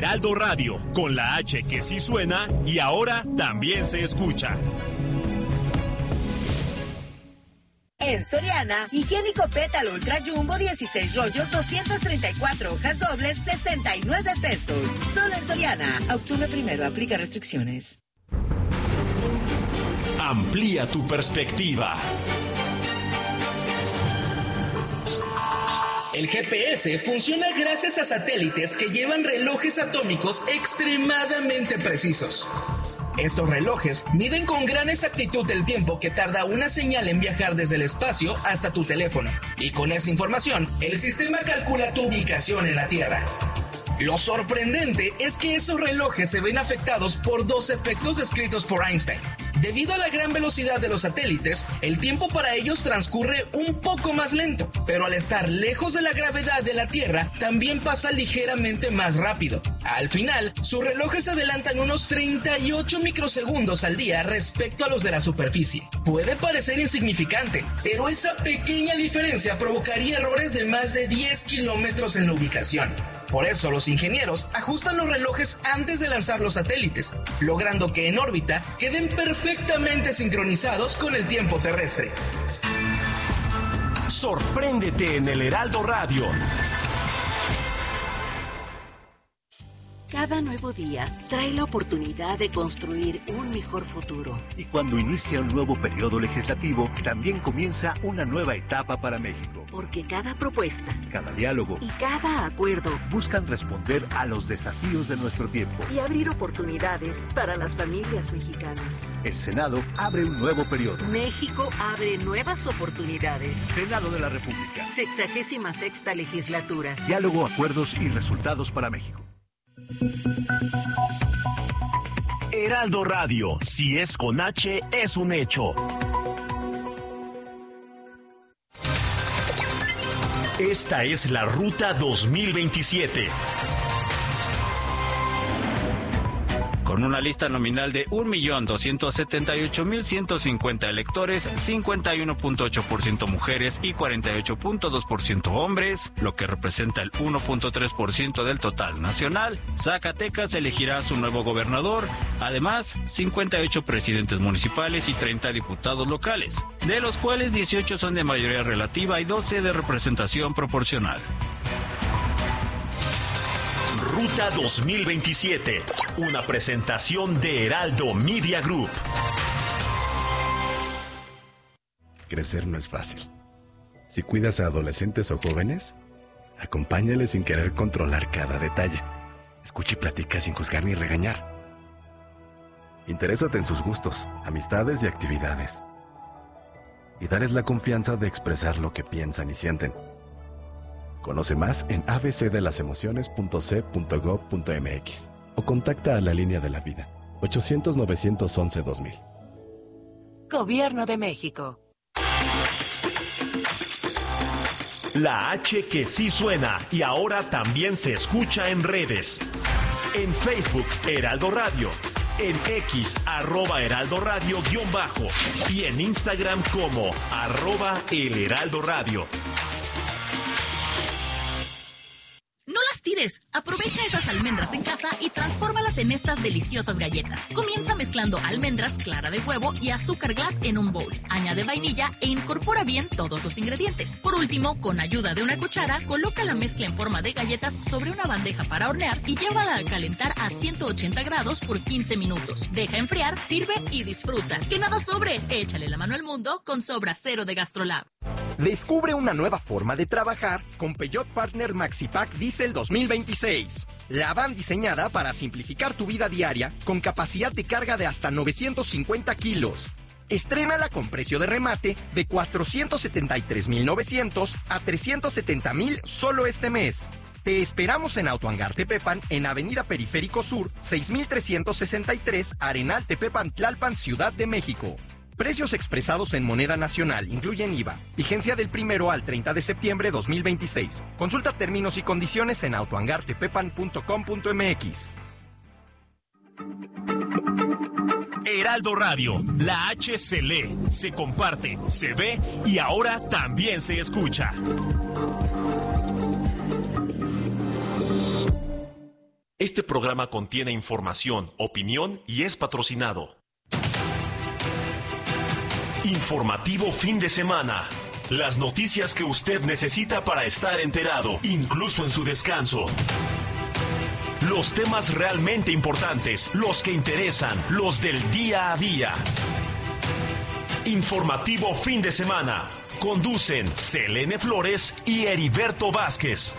Heraldo Radio, con la H que sí suena y ahora también se escucha. En Soriana, higiénico Pétalo Ultra Jumbo 16 rollos, 234 hojas dobles, 69 pesos. Solo en Soriana. A octubre 1, aplica restricciones. Amplía tu perspectiva. El GPS funciona gracias a satélites que llevan relojes atómicos extremadamente precisos. Estos relojes miden con gran exactitud el tiempo que tarda una señal en viajar desde el espacio hasta tu teléfono. Y con esa información, el sistema calcula tu ubicación en la Tierra. Lo sorprendente es que esos relojes se ven afectados por dos efectos descritos por Einstein. Debido a la gran velocidad de los satélites, el tiempo para ellos transcurre un poco más lento, pero al estar lejos de la gravedad de la Tierra, también pasa ligeramente más rápido. Al final, sus relojes adelantan unos 38 microsegundos al día respecto a los de la superficie. Puede parecer insignificante, pero esa pequeña diferencia provocaría errores de más de 10 kilómetros en la ubicación. Por eso los ingenieros ajustan los relojes antes de lanzar los satélites, logrando que en órbita queden perfectamente sincronizados con el tiempo terrestre. Sorpréndete en el Heraldo Radio. Cada nuevo día trae la oportunidad de construir un mejor futuro. Y cuando inicia un nuevo periodo legislativo, también comienza una nueva etapa para México. Porque cada propuesta, cada diálogo y cada acuerdo buscan responder a los desafíos de nuestro tiempo y abrir oportunidades para las familias mexicanas. El Senado abre un nuevo periodo. México abre nuevas oportunidades. Senado de la República. 66ª legislatura. Diálogo, acuerdos y resultados para México. Heraldo Radio, si es con H, es un hecho. Esta es la Ruta 2027. Con una lista nominal de 1.278.150 electores, 51.8% mujeres y 48.2% hombres, lo que representa el 1.3% del total nacional, Zacatecas elegirá a su nuevo gobernador, además 58 presidentes municipales y 30 diputados locales, de los cuales 18 son de mayoría relativa y 12 de representación proporcional. Ruta 2027, una presentación de Heraldo Media Group. Crecer no es fácil. Si cuidas a adolescentes o jóvenes, acompáñales sin querer controlar cada detalle. Escucha y platica sin juzgar ni regañar. Interésate en sus gustos, amistades y actividades. Y dales la confianza de expresar lo que piensan y sienten. Conoce más en abcdelasemociones.c.gov.mx o contacta a la Línea de la Vida, 800-911-2000. Gobierno de México. La H que sí suena y ahora también se escucha en redes. En Facebook, Heraldo Radio. En X, @Heraldo Radio _ y en Instagram como @El Heraldo Radio. No las tires. Aprovecha esas almendras en casa y transfórmalas en estas deliciosas galletas. Comienza mezclando almendras, clara de huevo y azúcar glass en un bowl. Añade vainilla e incorpora bien todos los ingredientes. Por último, con ayuda de una cuchara, coloca la mezcla en forma de galletas sobre una bandeja para hornear y llévala a calentar a 180 grados por 15 minutos. Deja enfriar, sirve y disfruta. ¡Que nada sobre! Échale la mano al mundo con Sobra Cero de GastroLab. Descubre una nueva forma de trabajar con Peugeot Partner Maxipack Diesel 2026. La van diseñada para simplificar tu vida diaria con capacidad de carga de hasta 950 kilos. Estrénala con precio de remate de 473,900 a 370,000 solo este mes. Te esperamos en Autohangar Tepepan, en Avenida Periférico Sur, 6363, Arenal Tepepan, Tlalpan, Ciudad de México. Precios expresados en moneda nacional, incluyen IVA. Vigencia del 1 al 30 de septiembre 2026. Consulta términos y condiciones en autohangartepepan.com.mx. Heraldo Radio, la H se lee, se comparte, se ve y ahora también se escucha. Este programa contiene información, opinión y es patrocinado. Informativo fin de semana. Las noticias que usted necesita para estar enterado, incluso en su descanso. Los temas realmente importantes, los que interesan, los del día a día. Informativo fin de semana. Conducen Selene Flores y Heriberto Vázquez.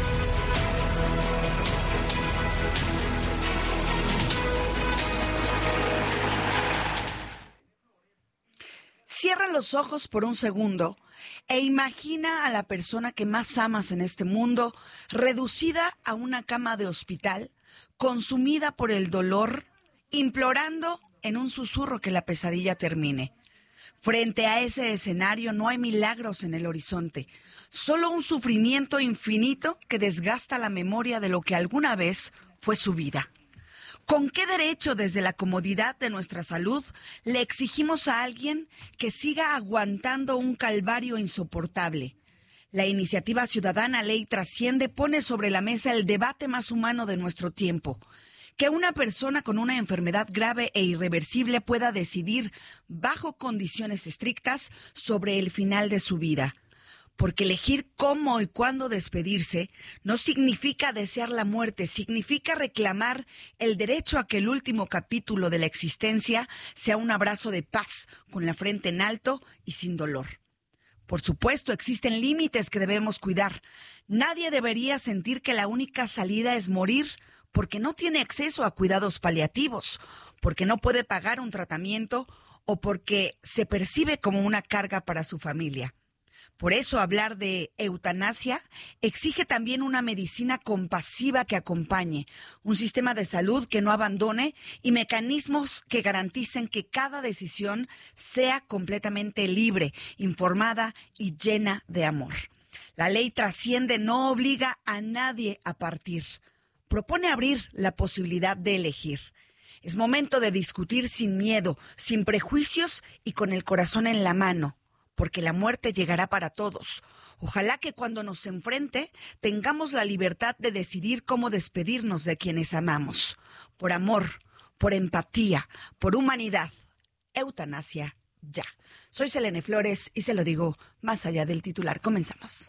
Cierra los ojos por un segundo e imagina a la persona que más amas en este mundo reducida a una cama de hospital, consumida por el dolor, implorando en un susurro que la pesadilla termine. Frente a ese escenario no hay milagros en el horizonte, solo un sufrimiento infinito que desgasta la memoria de lo que alguna vez fue su vida. ¿Con qué derecho desde la comodidad de nuestra salud le exigimos a alguien que siga aguantando un calvario insoportable? La iniciativa ciudadana Ley Trasciende pone sobre la mesa el debate más humano de nuestro tiempo. Que una persona con una enfermedad grave e irreversible pueda decidir bajo condiciones estrictas sobre el final de su vida. Porque elegir cómo y cuándo despedirse no significa desear la muerte, significa reclamar el derecho a que el último capítulo de la existencia sea un abrazo de paz, con la frente en alto y sin dolor. Por supuesto, existen límites que debemos cuidar. Nadie debería sentir que la única salida es morir porque no tiene acceso a cuidados paliativos, porque no puede pagar un tratamiento o porque se percibe como una carga para su familia. Por eso hablar de eutanasia exige también una medicina compasiva que acompañe, un sistema de salud que no abandone y mecanismos que garanticen que cada decisión sea completamente libre, informada y llena de amor. La Ley Trasciende no obliga a nadie a partir. Propone abrir la posibilidad de elegir. Es momento de discutir sin miedo, sin prejuicios y con el corazón en la mano. Porque la muerte llegará para todos. Ojalá que cuando nos enfrente tengamos la libertad de decidir cómo despedirnos de quienes amamos. Por amor, por empatía, por humanidad. Eutanasia, ya. Soy Selene Flores y se lo digo más allá del titular. Comenzamos.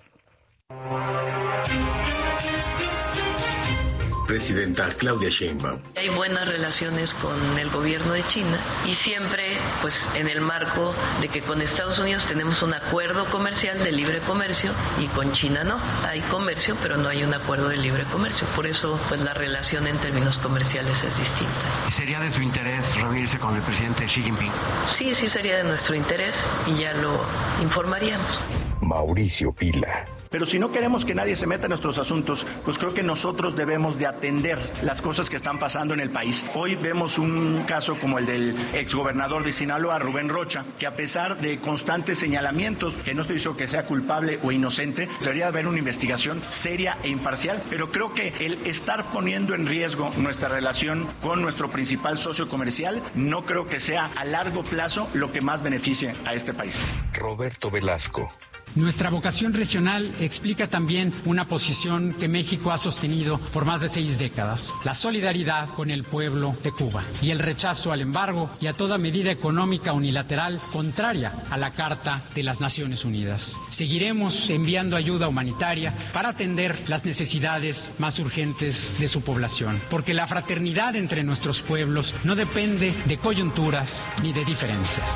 Presidenta Claudia Sheinbaum. Hay buenas relaciones con el gobierno de China y siempre pues en el marco de que con Estados Unidos tenemos un acuerdo comercial de libre comercio y con China no. Hay comercio pero no hay un acuerdo de libre comercio. Por eso pues la relación en términos comerciales es distinta. ¿Sería de su interés reunirse con el presidente Xi Jinping? Sí, sería de nuestro interés y ya lo informaríamos. Mauricio Vila. Pero si no queremos que nadie se meta en nuestros asuntos, pues creo que nosotros debemos de atender las cosas que están pasando en el país. Hoy vemos un caso como el del exgobernador de Sinaloa, Rubén Rocha, que a pesar de constantes señalamientos, que no estoy diciendo que sea culpable o inocente, debería haber una investigación seria e imparcial, pero creo que el estar poniendo en riesgo nuestra relación con nuestro principal socio comercial, no creo que sea a largo plazo lo que más beneficie a este país. Roberto Velasco. Nuestra vocación regional explica también una posición que México ha sostenido por más de 6 décadas, la solidaridad con el pueblo de Cuba y el rechazo al embargo y a toda medida económica unilateral contraria a la Carta de las Naciones Unidas. Seguiremos enviando ayuda humanitaria para atender las necesidades más urgentes de su población, porque la fraternidad entre nuestros pueblos no depende de coyunturas ni de diferencias.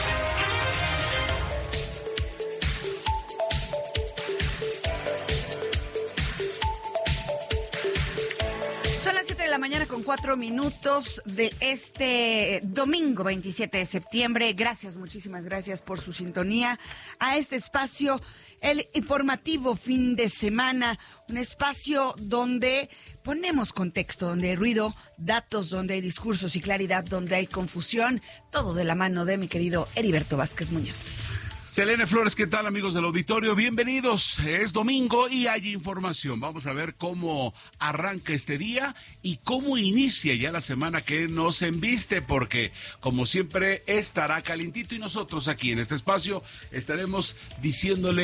Son las 7 de la mañana con 4 minutos de este domingo 27 de septiembre. Gracias, muchísimas gracias por su sintonía a este espacio, el informativo fin de semana, un espacio donde ponemos contexto, donde hay ruido, datos, donde hay discursos y claridad, donde hay confusión, todo de la mano de mi querido Heriberto Vázquez Muñoz. Selene Flores, ¿qué tal, amigos del auditorio? Bienvenidos. Es domingo y hay información. Vamos a ver cómo arranca este día y cómo inicia ya la semana que nos embiste, porque como siempre estará calientito y nosotros aquí en este espacio estaremos diciéndole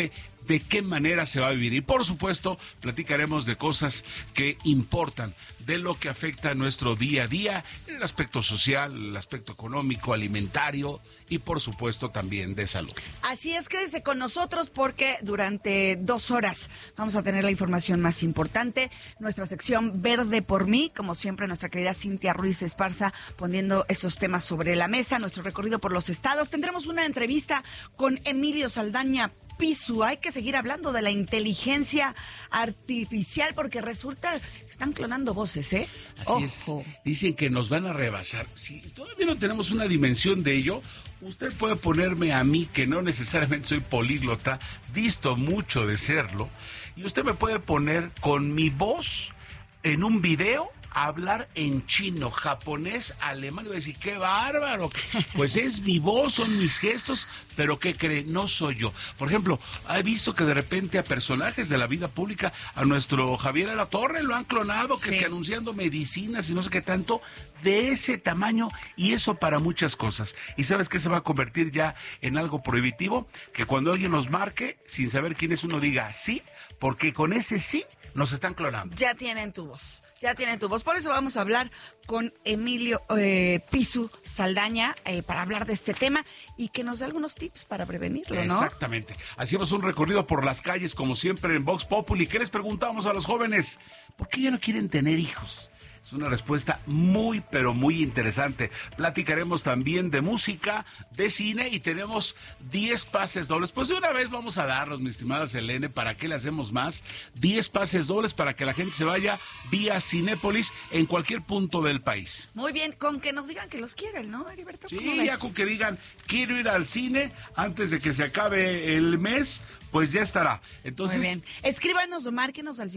de qué manera se va a vivir. Y por supuesto, platicaremos de cosas que importan, de lo que afecta a nuestro día a día, en el aspecto social, el aspecto económico, alimentario y por supuesto también de salud. Así es, quédese con nosotros porque durante 2 horas vamos a tener la información más importante. Nuestra sección Verde por mí, como siempre, nuestra querida Cintia Ruiz Esparza poniendo esos temas sobre la mesa, nuestro recorrido por los estados. Tendremos una entrevista con Emilio Saldaña Pisu. Hay que seguir hablando de la inteligencia artificial porque resulta que están clonando voces, ¿eh? Así es. Dicen que nos van a rebasar. Si todavía no tenemos una dimensión de ello, usted puede ponerme a mí, que no necesariamente soy políglota, disto mucho de serlo, y usted me puede poner con mi voz en un video hablar en chino, japonés, alemán, y voy a decir, ¡qué bárbaro! Pues es mi voz, son mis gestos, pero ¿qué cree? No soy yo. Por ejemplo, he visto que de repente a personajes de la vida pública, a nuestro Javier Alatorre lo han clonado, que es que anunciando medicinas y no sé qué tanto, de ese tamaño, y eso para muchas cosas. ¿Y sabes qué se va a convertir ya en algo prohibitivo? Que cuando alguien nos marque, sin saber quién es, uno diga sí, porque con ese sí nos están clonando. Ya tienen tu voz. Ya tienen tu voz. Por eso vamos a hablar con Emilio Pisu Saldaña para hablar de este tema y que nos dé algunos tips para prevenirlo, ¿no? Exactamente. Hacíamos un recorrido por las calles, como siempre, en Vox Populi. ¿Qué les preguntamos a los jóvenes? ¿Por qué ya no quieren tener hijos? Es una respuesta muy, pero muy interesante. Platicaremos también de música, de cine y tenemos 10 pases dobles. Pues de una vez vamos a darlos, mi estimada Selene, ¿para qué le hacemos más? 10 pases dobles para que la gente se vaya vía Cinépolis en cualquier punto del país. Muy bien, con que nos digan que los quieren, ¿no, Heriberto? Sí, ya con que digan, quiero ir al cine antes de que se acabe el mes, pues ya estará. Entonces, muy bien. Escríbanos o márquenos al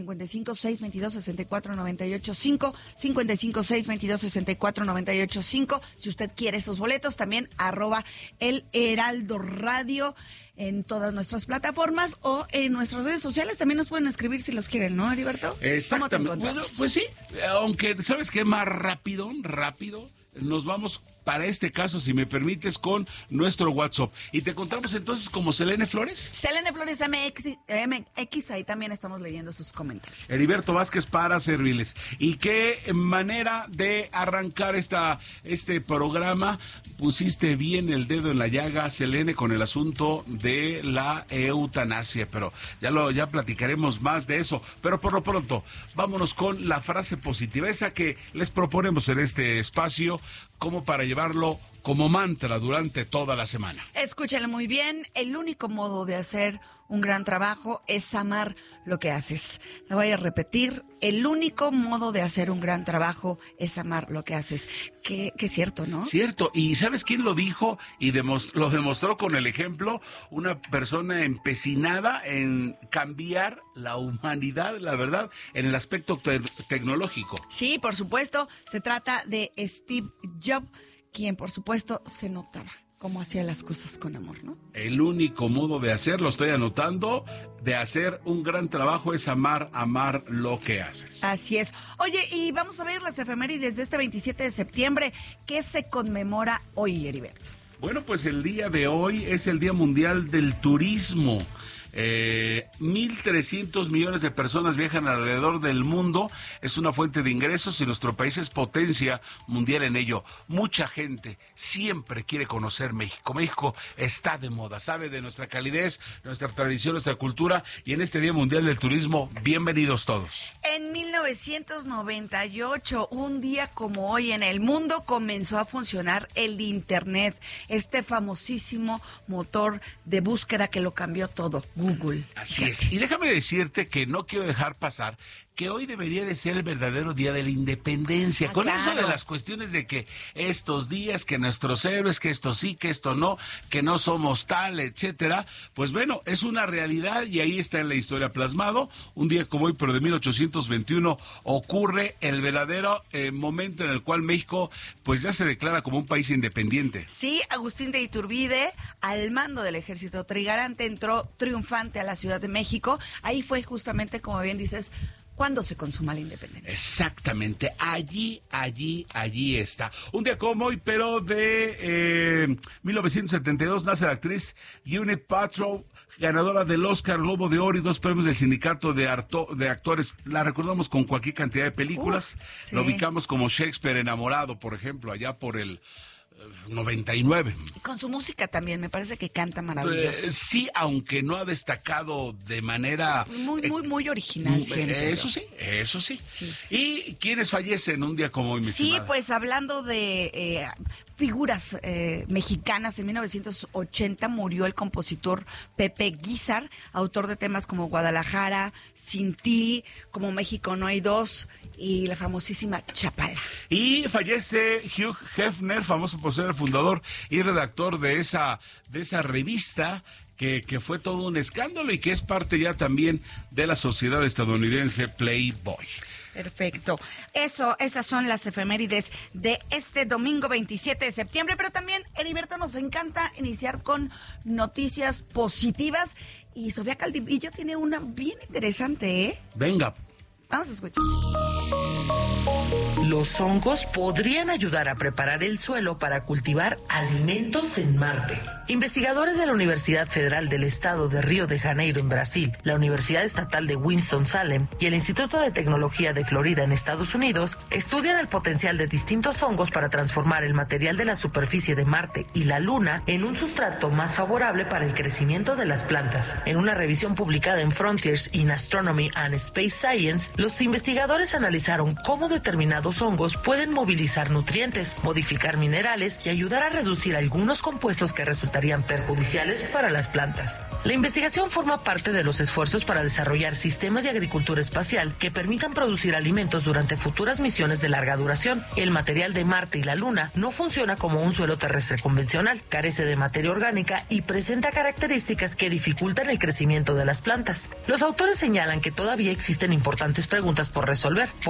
55-622-64-98-5, 55-622-64-98-5. Si usted quiere esos boletos, también @El Heraldo Radio en todas nuestras plataformas o en nuestras redes sociales. También nos pueden escribir si los quieren, ¿no, Heriberto? Exactamente. Bueno, pues sí, aunque, ¿sabes qué? Más rápido, nos vamos para este caso, si me permites, con nuestro WhatsApp. Y te encontramos entonces como Selene Flores. Selene Flores MX, ahí también estamos leyendo sus comentarios. Heriberto Vázquez para servirles. Y qué manera de arrancar este programa. Pusiste bien el dedo en la llaga, Selene, con el asunto de la eutanasia, pero ya platicaremos más de eso. Pero por lo pronto, vámonos con la frase positiva, esa que les proponemos en este espacio, como para llevarlo como mantra durante toda la semana. Escúchale muy bien, el único modo de hacer un gran trabajo es amar lo que haces. La voy a repetir, el único modo de hacer un gran trabajo es amar lo que haces. Qué cierto, ¿no? Cierto, y ¿sabes quién lo dijo? Y lo demostró con el ejemplo, una persona empecinada en cambiar la humanidad, la verdad, en el aspecto tecnológico. Sí, por supuesto, se trata de Steve Jobs, quien por supuesto se notaba cómo hacía las cosas con amor, ¿no? El único modo de hacerlo, estoy anotando, de hacer un gran trabajo es amar lo que haces. Así es. Oye, y vamos a ver las efemérides de este 27 de septiembre. ¿Qué se conmemora hoy, Heriberto? Bueno, pues el día de hoy es el Día Mundial del Turismo. 1.300 millones de personas viajan alrededor del mundo. Es una fuente de ingresos y nuestro país es potencia mundial en ello. Mucha gente siempre quiere conocer México. México está de moda, sabe de nuestra calidez, nuestra tradición, nuestra cultura. Y en este Día Mundial del Turismo, bienvenidos todos. En 1998, un día como hoy en el mundo, comenzó a funcionar el Internet, este famosísimo motor de búsqueda que lo cambió todo. Google. Así es. Y déjame decirte que no quiero dejar pasar que hoy debería de ser el verdadero Día de la Independencia. Con claro. Eso de las cuestiones de que estos días, que nuestros héroes, que esto sí, que esto no, que no somos tal, etcétera. Pues bueno, es una realidad y ahí está en la historia plasmado. Un día como hoy, pero de 1821, ocurre el verdadero momento en el cual México pues ya se declara como un país independiente. Sí, Agustín de Iturbide, al mando del ejército trigarante, entró triunfante a la Ciudad de México. Ahí fue justamente, como bien dices, cuando se consuma la independencia. Exactamente, allí está. Un día como hoy, pero de 1972, nace la actriz Gwyneth Paltrow, ganadora del Oscar, Globo de Oro y 2 premios del Sindicato de Actores. La recordamos con cualquier cantidad de películas. Sí. Lo ubicamos como Shakespeare enamorado, por ejemplo, allá por el 99. Con su música también, me parece que canta maravilloso. Sí, aunque no ha destacado de manera... Muy original, siento. Eso sí. ¿Y quiénes fallecen un día como hoy, mi Sí, estimada? pues hablando de figuras mexicanas, en 1980 murió el compositor Pepe Guizar, autor de temas como Guadalajara, Sin Ti, como México no hay dos, y la famosísima Chapala. Y fallece Hugh Hefner, famoso por ser el fundador y redactor de esa revista que fue todo un escándalo y que es parte ya también de la sociedad estadounidense Playboy. Perfecto. Esas son las efemérides de este domingo 27 de septiembre, pero también, Heriberto, nos encanta iniciar con noticias positivas y Sofía Calvillo tiene una bien interesante, ¿eh? Venga. Vamos a escuchar. Los hongos podrían ayudar a preparar el suelo para cultivar alimentos en Marte. Investigadores de la Universidad Federal del Estado de Río de Janeiro en Brasil, la Universidad Estatal de Winston-Salem y el Instituto de Tecnología de Florida en Estados Unidos estudian el potencial de distintos hongos para transformar el material de la superficie de Marte y la Luna en un sustrato más favorable para el crecimiento de las plantas. En una revisión publicada en Frontiers in Astronomy and Space Science, los investigadores analizaron cómo determinados hongos pueden movilizar nutrientes, modificar minerales y ayudar a reducir algunos compuestos que resultarían perjudiciales para las plantas. La investigación forma parte de los esfuerzos para desarrollar sistemas de agricultura espacial que permitan producir alimentos durante futuras misiones de larga duración. El material de Marte y la Luna no funciona como un suelo terrestre convencional, carece de materia orgánica y presenta características que dificultan el crecimiento de las plantas. Los autores señalan que todavía existen importantes preguntas por resolver.